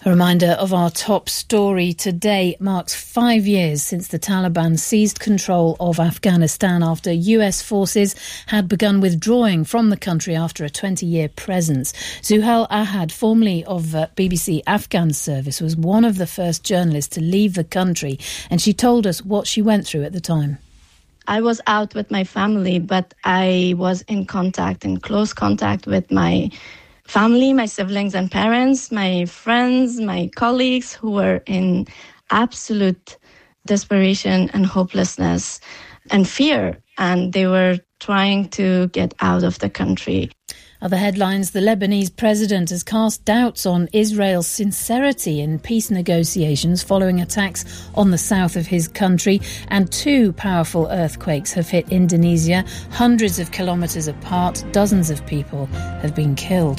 A reminder of our top story today. Marks 5 years since the Taliban seized control of Afghanistan after US forces had begun withdrawing from the country after a 20-year presence. Zuhal Ahad, formerly of BBC Afghan Service, was one of the first journalists to leave the country, and she told us what she went through at the time. I was out with my family, but I was in close contact with my family, my siblings and parents, my friends, my colleagues who were in absolute desperation and hopelessness and fear, and they were trying to get out of the country. Other headlines: the Lebanese president has cast doubts on Israel's sincerity in peace negotiations following attacks on the south of his country, and 2 powerful earthquakes have hit Indonesia, hundreds of kilometres apart. Dozens of people have been killed.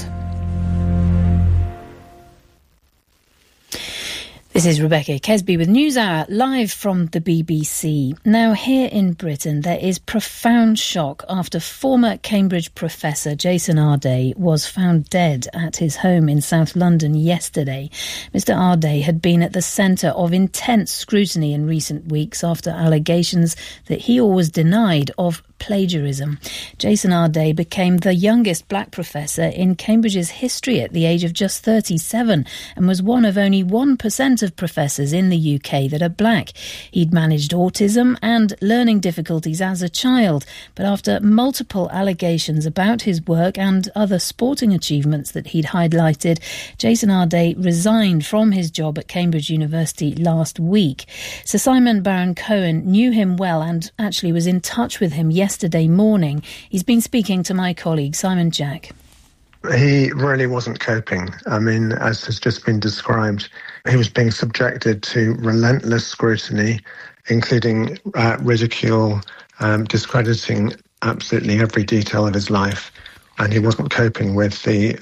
This is Rebecca Kesby with NewsHour, live from the BBC. Now, here in Britain, there is profound shock after former Cambridge professor Jason Arday was found dead at his home in South London yesterday. Mr. Arday had been at the centre of intense scrutiny in recent weeks after allegations that he always denied of plagiarism. Jason Arday became the youngest black professor in Cambridge's history at the age of just 37 and was one of only 1% of professors in the UK that are black. He'd managed autism and learning difficulties as a child, but after multiple allegations about his work and other sporting achievements that he'd highlighted, Jason Arday resigned from his job at Cambridge University last week. Sir Simon Baron-Cohen knew him well and actually was in touch with him yesterday morning. He's been speaking to my colleague Simon Jack. He really wasn't coping. I mean, as has just been described, he was being subjected to relentless scrutiny, including ridicule, discrediting absolutely every detail of his life. And he wasn't coping with the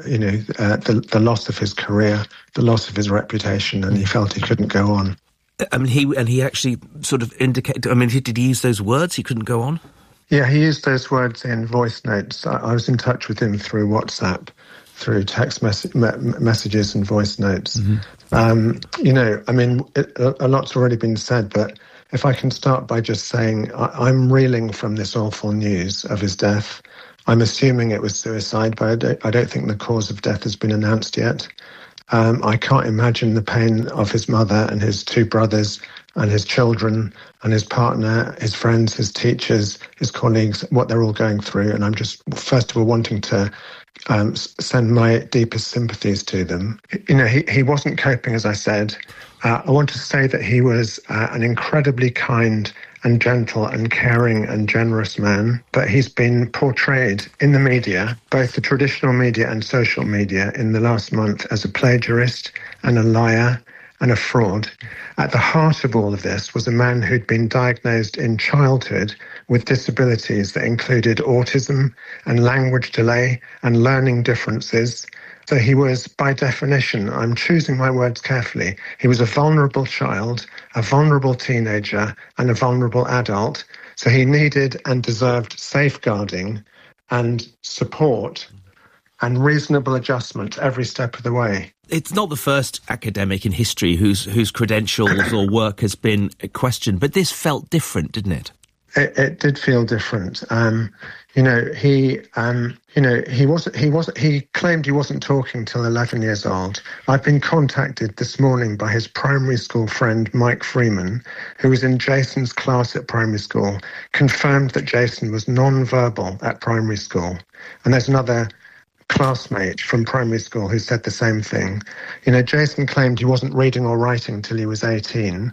loss of his career, the loss of his reputation, and he felt he couldn't go on. I mean, he actually sort of indicated, I mean, did he use those words? He couldn't go on? Yeah, he used those words in voice notes. I was in touch with him through WhatsApp, through text messages and voice notes. Mm-hmm. I mean, a lot's already been said, but if I can start by just saying I'm reeling from this awful news of his death. I'm assuming it was suicide, but I don't think the cause of death has been announced yet. I can't imagine the pain of his mother and his 2 brothers and his children and his partner, his friends, his teachers, his colleagues, what they're all going through. And I'm just, first of all, wanting to send my deepest sympathies to them. He wasn't coping, as I said. I want to say that he was an incredibly kind and gentle and caring and generous man, but he's been portrayed in the media, both the traditional media and social media, in the last month as a plagiarist and a liar and a fraud. At the heart of all of this was a man who'd been diagnosed in childhood with disabilities that included autism and language delay and learning differences. So he was, by definition, I'm choosing my words carefully, he was a vulnerable child, a vulnerable teenager, and a vulnerable adult. So he needed and deserved safeguarding and support and reasonable adjustment every step of the way. It's not the first academic in history whose credentials or work has been questioned, but this felt different, didn't it? It did feel different. He claimed he wasn't talking till 11 years old. I've been contacted this morning by his primary school friend, Mike Freeman, who was in Jason's class at primary school, confirmed that Jason was non-verbal at primary school. And there's another classmate from primary school who said the same thing. Jason claimed he wasn't reading or writing till he was 18.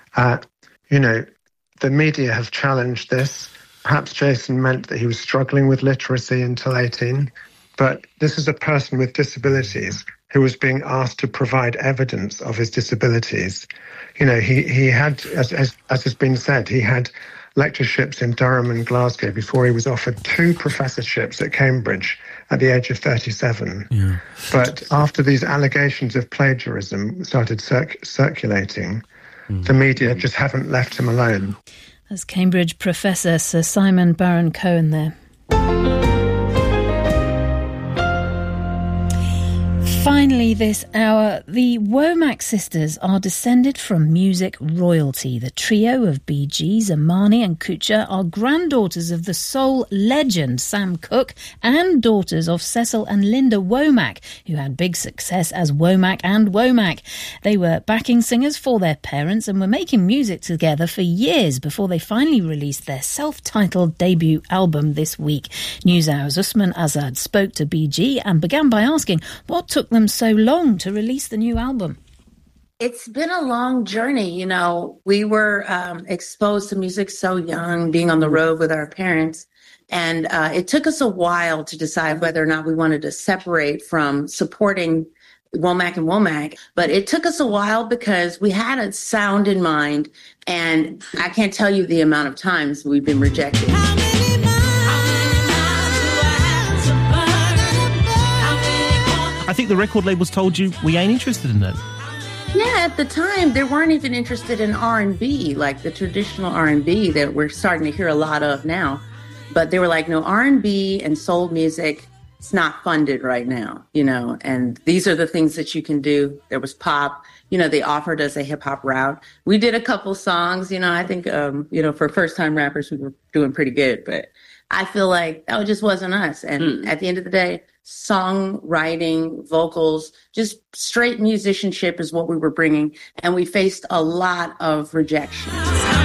The media have challenged this. Perhaps Jason meant that he was struggling with literacy until 18, but this is a person with disabilities who was being asked to provide evidence of his disabilities. He had, as has been said, he had lectureships in Durham and Glasgow before he was offered 2 professorships at Cambridge at the age of 37. Yeah. But after these allegations of plagiarism started circulating, the media just haven't left him alone. That's Cambridge professor Sir Simon Baron-Cohen there. Finally this hour, the Womack sisters are descended from music royalty. The trio of Bee Gees, Imani and Kuchar are granddaughters of the soul legend Sam Cooke and daughters of Cecil and Linda Womack, who had big success as Womack and Womack. They were backing singers for their parents and were making music together for years before they finally released their self-titled debut album this week. NewsHour's Usman Azad spoke to BG and began by asking what took them so long to release the new album. It's been a long journey. You know, we were exposed to music so young, being on the road with our parents. And it took us a while to decide whether or not we wanted to separate from supporting Womack and Womack. But it took us a while because we had a sound in mind. And I can't tell you the amount of times we've been rejected. I think the record labels told you, we ain't interested in it. Yeah, at the time, they weren't even interested in R&B, like the traditional R&B that we're starting to hear a lot of now. But they were like, no, R&B and soul music, it's not funded right now, you know, and these are the things that you can do. There was pop, you know, they offered us a hip hop route. We did a couple songs, you know, I think, you know, for first time rappers, we were doing pretty good, but I feel like that just wasn't us. And at the end of the day, songwriting, vocals, just straight musicianship is what we were bringing. And we faced a lot of rejection.